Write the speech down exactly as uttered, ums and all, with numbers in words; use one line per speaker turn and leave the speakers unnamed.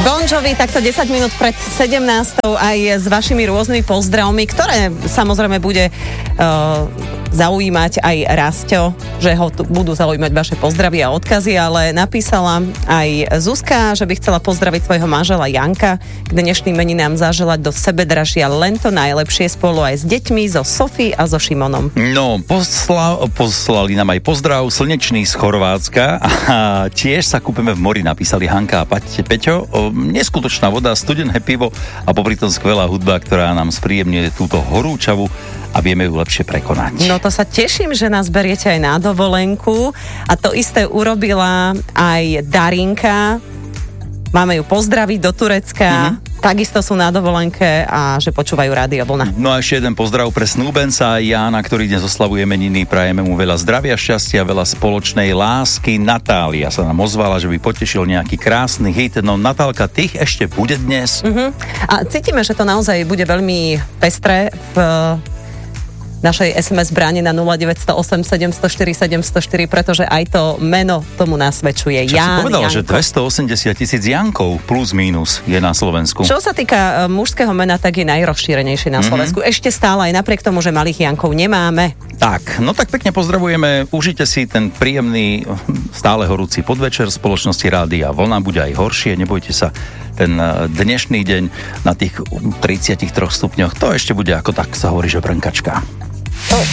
Bon Jovi, takto desať minút pred sedemnástou aj s vašimi rôznymi pozdravmi, ktoré samozrejme bude uh, zaujímať aj Rasťo, že ho tu budú zaujímať vaše pozdravy a odkazy, ale napísala aj Zuzka, že by chcela pozdraviť svojho manžela Janka, k dnešným meninám zaželať do sebedražia len to najlepšie spolu aj s deťmi, so Sofí a so Šimonom.
No, posla, poslali nám aj pozdrav slnečný z Chorvátska a tiež sa kúpeme v mori, napísali Hanka a Peťo. Neskutočná voda, studené pivo a popri tom skvelá hudba, ktorá nám spríjemňuje túto horúčavu a vieme ju lepšie prekonať.
No to sa teším, že nás beriete aj na dovolenku a to isté urobila aj Darinka. Máme ju pozdraviť do Turecka. Mm-hmm. Takisto sú na dovolenke a že počúvajú Rádio Vlna.
No a ešte jeden pozdrav pre snúbenca Jána, ktorý dnes oslavuje meniny. Prajeme mu veľa zdravia, šťastia, veľa spoločnej lásky. Natália sa nám ozvala, že by potešil nejaký krásny hit. No Natálka, tých ešte bude dnes.
Uh-huh. A cítime, že to naozaj bude veľmi pestré v našej es em es bráne na nula deväť nula osem sedem nula štyri sedem nula štyri, pretože aj to meno tomu nasvedčuje.
Čo
Ján,
si povedala,
Janko.
že dvestoosemdesiat tisíc Jankov plus mínus je na Slovensku.
Čo sa týka mužského mena, tak je najrozšírenejší na Slovensku. Mm-hmm. Ešte stále, aj napriek tomu, že malých Jankov nemáme.
Tak, no tak pekne pozdravujeme. Užite si ten príjemný, stále horúci podvečer spoločnosti Rádia Vlna. Bude aj horšie, nebojte sa. Ten dnešný deň na tých tridsiatich troch stupňoch, to ešte bude ako tak sa hovorí, že brnkačka.